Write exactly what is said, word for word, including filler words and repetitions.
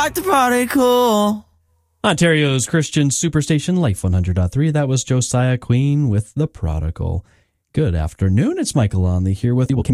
like the party cool. Ontario's Christian Superstation, Life one hundred point three. That was Josiah Queen with The Prodigal. Good afternoon. It's Michael Onley here with you. We'll